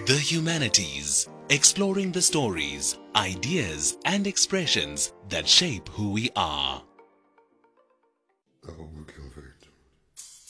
The Humanities, exploring the stories, ideas, and expressions that shape who we are.